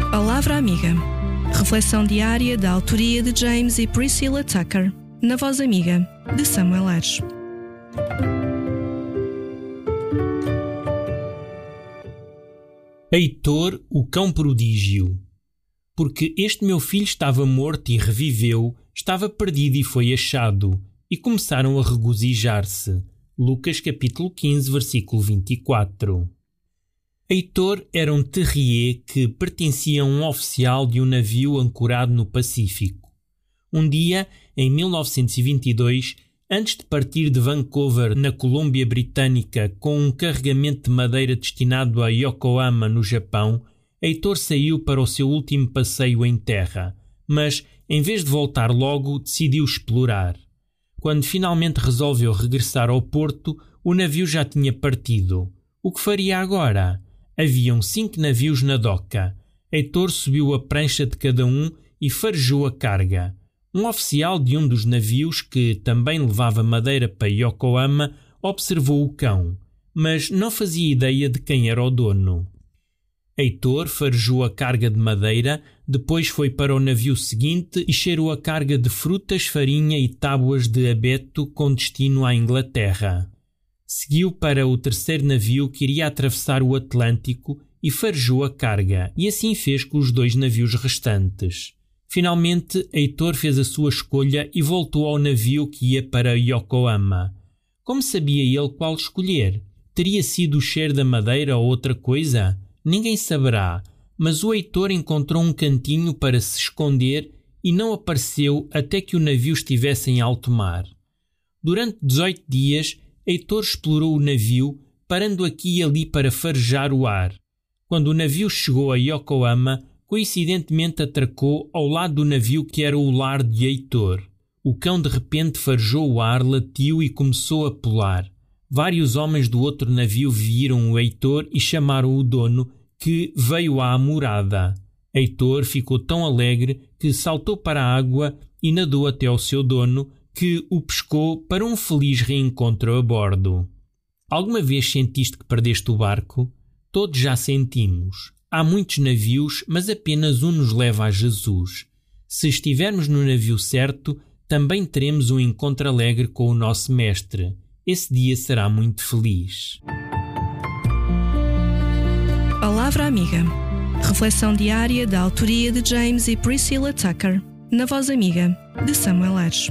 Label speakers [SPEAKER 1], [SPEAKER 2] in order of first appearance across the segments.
[SPEAKER 1] Palavra Amiga. Reflexão diária da autoria de James e Priscilla Tucker, na Voz Amiga, de Samuel Aires.
[SPEAKER 2] Heitor, o cão prodígio. Porque este meu filho estava morto e reviveu, estava perdido e foi achado, e começaram a regozijar-se. Lucas capítulo 15, versículo 24. Heitor era um terrier que pertencia a um oficial de um navio ancorado no Pacífico. Um dia, em 1922, antes de partir de Vancouver, na Colômbia Britânica, com um carregamento de madeira destinado a Yokohama, no Japão, Heitor saiu para o seu último passeio em terra, mas, em vez de voltar logo, decidiu explorar. Quando finalmente resolveu regressar ao porto, o navio já tinha partido. O que faria agora? Haviam 5 navios na doca. Heitor subiu a prancha de cada um e farejou a carga. Um oficial de um dos navios, que também levava madeira para Yokohama, observou o cão, mas não fazia ideia de quem era o dono. Heitor farejou a carga de madeira, depois foi para o navio seguinte e cheirou a carga de frutas, farinha e tábuas de abeto com destino à Inglaterra. Seguiu para o terceiro navio que iria atravessar o Atlântico e farejou a carga, e assim fez com os 2 navios restantes. Finalmente, Heitor fez a sua escolha e voltou ao navio que ia para Yokohama. Como sabia ele qual escolher? Teria sido o cheiro da madeira ou outra coisa? Ninguém saberá, mas o Heitor encontrou um cantinho para se esconder e não apareceu até que o navio estivesse em alto mar. Durante 18 dias, Heitor explorou o navio, parando aqui e ali para farejar o ar. Quando o navio chegou a Yokohama, coincidentemente atracou ao lado do navio que era o lar de Heitor. O cão de repente farejou o ar, latiu e começou a pular. Vários homens do outro navio viram o Heitor e chamaram o dono, que veio à morada. Heitor ficou tão alegre que saltou para a água e nadou até ao seu dono, que o pescou para um feliz reencontro a bordo. Alguma vez sentiste que perdeste o barco? Todos já sentimos. Há muitos navios, mas apenas um nos leva a Jesus. Se estivermos no navio certo, também teremos um encontro alegre com o nosso Mestre. Esse dia será muito feliz.
[SPEAKER 1] Palavra Amiga. Reflexão diária da autoria de James e Priscilla Tucker, na Voz Amiga, de Samuel Aires.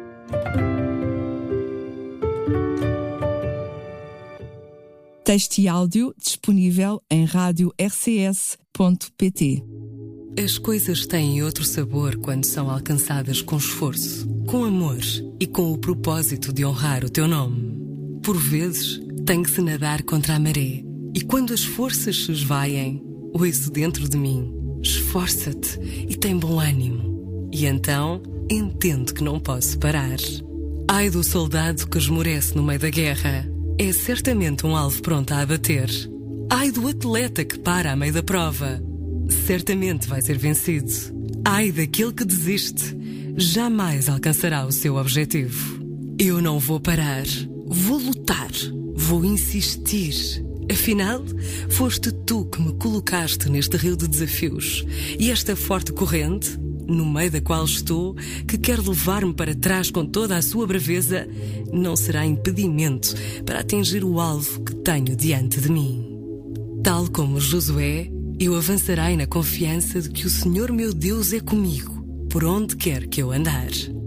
[SPEAKER 3] Texto e áudio disponível em radio-rcs.pt.
[SPEAKER 4] As coisas têm outro sabor quando são alcançadas com esforço, com amor e com o propósito de honrar o teu nome. Por vezes, tem que se nadar contra a maré. E quando as forças se esvaem, ouço dentro de mim: esforça-te e tem bom ânimo. E então, entendo que não posso parar. Ai do soldado que esmorece no meio da guerra. É certamente um alvo pronto a abater. Ai do atleta que para a meio da prova. Certamente vai ser vencido. Ai daquele que desiste. Jamais alcançará o seu objetivo. Eu não vou parar. Vou lutar. Vou insistir. Afinal, foste tu que me colocaste neste rio de desafios. E esta forte corrente, no meio da qual estou, que quer levar-me para trás com toda a sua braveza, não será impedimento para atingir o alvo que tenho diante de mim. Tal como Josué, eu avançarei na confiança de que o Senhor meu Deus é comigo, por onde quer que eu andar.